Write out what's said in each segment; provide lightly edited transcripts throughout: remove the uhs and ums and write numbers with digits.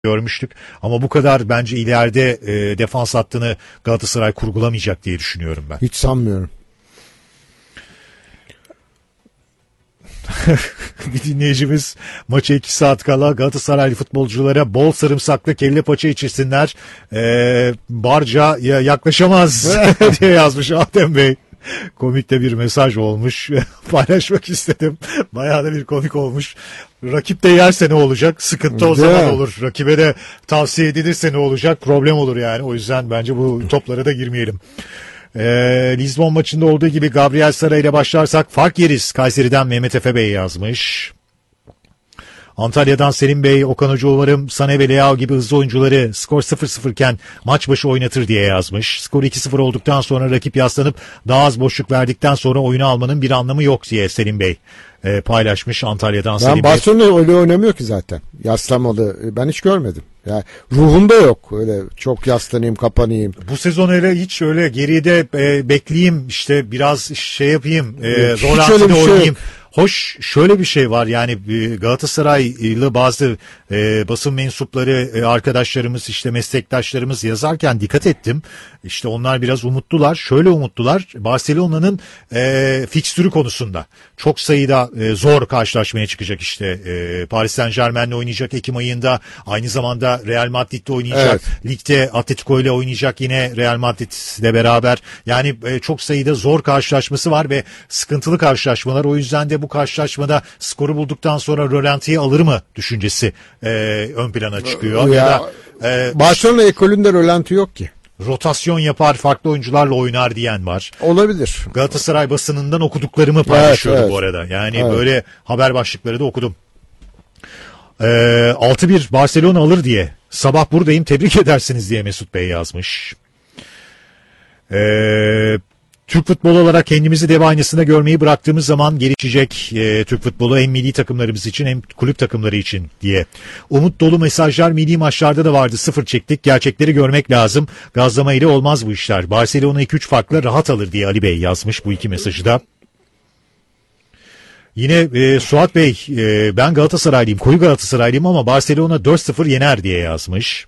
görmüştük. Ama bu kadar bence ileride defans hattını Galatasaray kurgulamayacak diye düşünüyorum ben. Hiç sanmıyorum. Bir dinleyicimiz maça 2 saat kala Galatasaraylı futbolculara bol sarımsaklı kelle paça içirsinler. Barca yaklaşamaz diye yazmış Adem Bey. Komik de bir mesaj olmuş. Paylaşmak istedim. Bayağı da bir komik olmuş. Rakip de yerse ne olacak? Sıkıntı o zaman olur. Rakibe de tavsiye edilirse ne olacak? Problem olur yani. O yüzden bence bu toplara da girmeyelim. Lizbon maçında olduğu gibi Gabriel Sara ile başlarsak fark yeriz. Kayseri'den Mehmet Efe Bey yazmış. Antalya'dan Selim Bey, Okan Hoca umarım Sané ve Leao gibi hızlı oyuncuları skor 0-0 iken maç başı oynatır diye yazmış. Skor 2-0 olduktan sonra rakip yaslanıp daha az boşluk verdikten sonra oyunu almanın bir anlamı yok diye Selim Bey paylaşmış Antalya'dan Selim Bey. Barcelona öyle oynamıyor ki zaten. Yaslamalı. Ben hiç görmedim. Yani ruhunda yok. Öyle çok yaslanayım, kapanayım. Bu sezon öyle hiç öyle geride bekleyeyim işte biraz şey yapayım zorlantıyla oynayayım. Hoş şöyle bir şey var yani Galatasaraylı bazı basın mensupları arkadaşlarımız işte meslektaşlarımız yazarken dikkat ettim. İşte onlar biraz umutlular. Şöyle umutlular Barcelona'nın fikstürü konusunda. Çok sayıda zor karşılaşmaya çıkacak işte. Paris Saint-Germain'le oynayacak Ekim ayında. Aynı zamanda Real Madrid'de oynayacak. Evet. Ligde Atletico ile oynayacak yine Real Madrid'le beraber. Yani çok sayıda zor karşılaşması var ve sıkıntılı karşılaşmalar. O yüzden de bu karşılaşmada skoru bulduktan sonra rölantiyi alır mı düşüncesi ön plana çıkıyor. Ya da Barcelona ekolünde rölanti yok ki. Rotasyon yapar, farklı oyuncularla oynar diyen var. Olabilir. Galatasaray basınından okuduklarımı paylaşıyorum bu arada. Yani böyle haber başlıkları da okudum. 6-1 Barcelona alır diye. Sabah buradayım, tebrik edersiniz diye Mesut Bey yazmış. Türk futbolu olarak kendimizi dev aynasında görmeyi bıraktığımız zaman gelişecek Türk futbolu hem milli takımlarımız için hem kulüp takımları için diye. Umut dolu mesajlar milli maçlarda da vardı. 0 çektik. Gerçekleri görmek lazım. Gazlama ile olmaz bu işler. Barcelona 2-3 farkla rahat alır diye Ali Bey yazmış bu iki mesajı da. Yine Suat Bey ben Galatasaraylıyım, koyu Galatasaraylıyım ama Barcelona 4-0 yener diye yazmış.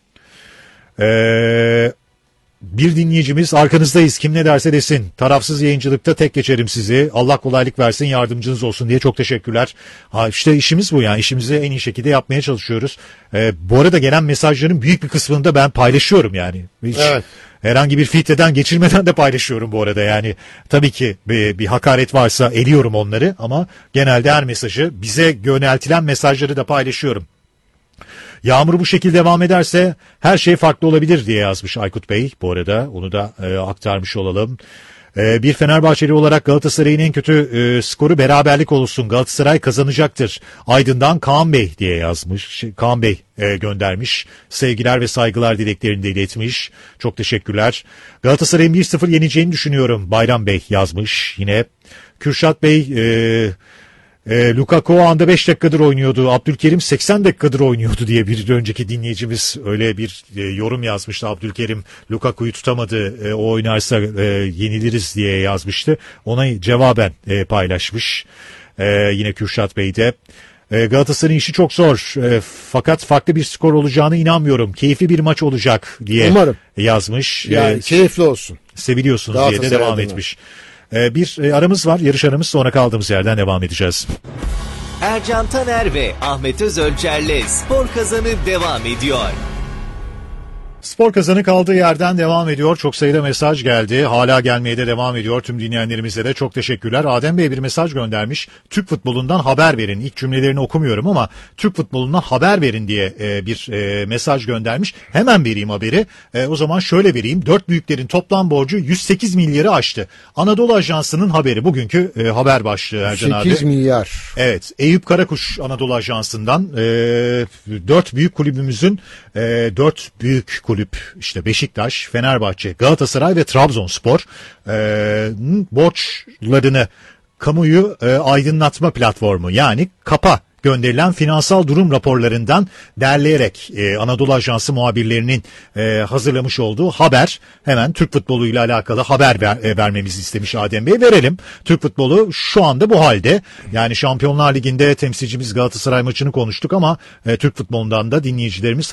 Bir dinleyicimiz arkanızdayız kim ne derse desin. Tarafsız yayıncılıkta tek geçerim sizi. Allah kolaylık versin yardımcınız olsun diye çok teşekkürler. İşte işimiz bu yani işimizi en iyi şekilde yapmaya çalışıyoruz. Bu arada gelen mesajların büyük bir kısmını da ben paylaşıyorum yani. Hiç herhangi bir filtreden geçirmeden de paylaşıyorum bu arada yani. Tabii ki bir hakaret varsa eliyorum onları ama genelde her mesajı bize yöneltilen mesajları da paylaşıyorum. Yağmur bu şekilde devam ederse her şey farklı olabilir diye yazmış Aykut Bey. Bu arada onu da aktarmış olalım. Bir Fenerbahçeli olarak Galatasaray'ın en kötü skoru beraberlik olsun. Galatasaray kazanacaktır. Aydın'dan Kaan Bey diye yazmış. Kaan Bey göndermiş. Sevgiler ve saygılar dileklerini de iletmiş. Çok teşekkürler. Galatasaray'ın 1-0 yeneceğini düşünüyorum. Bayram Bey yazmış yine. Kürşat Bey... Lukaku o anda 5 dakikadır oynuyordu. Abdülkerim 80 dakikadır oynuyordu diye bir önceki dinleyicimiz öyle bir yorum yazmıştı. Abdülkerim Lukaku'yu tutamadı. O oynarsa yeniliriz diye yazmıştı. Ona cevaben paylaşmış. Yine Kürşat Bey de. Galatasaray'ın işi çok zor. Fakat farklı bir skor olacağına inanmıyorum. Keyifli bir maç olacak diye yazmış. Yani keyifli olsun. Seviliyorsunuz diye de devam etmiş. Bir aramız var, yarış aramız, sonra kaldığımız yerden devam edeceğiz. Ercan Taner ve Ahmet Özölçer'le Spor Kazanı devam ediyor. Spor Kazanı kaldığı yerden devam ediyor. Çok sayıda mesaj geldi. Hala gelmeye de devam ediyor. Tüm dinleyenlerimize de çok teşekkürler. Adem Bey bir mesaj göndermiş. Türk futbolundan haber verin. İlk cümlelerini okumuyorum ama Türk futbolundan haber verin diye bir mesaj göndermiş. Hemen vereyim haberi. O zaman şöyle vereyim. 4 büyüklerin toplam borcu 108 milyarı aştı. Anadolu Ajansı'nın haberi. Bugünkü haber başlığı Ercan abi. 8 milyar. Evet. Eyüp Karakuş Anadolu Ajansı'ndan 4 büyük kulübümüzün 4 büyük kulüp işte Beşiktaş, Fenerbahçe, Galatasaray ve Trabzonspor borçlarını kamuyu aydınlatma platformu yani KAPA gönderilen finansal durum raporlarından derleyerek Anadolu Ajansı muhabirlerinin hazırlamış olduğu haber. Hemen Türk futboluyla alakalı haber vermemizi istemiş Adem Bey. Verelim. Türk futbolu şu anda bu halde. Yani Şampiyonlar Ligi'nde temsilcimiz Galatasaray maçını konuştuk ama Türk futbolundan da dinleyicilerimiz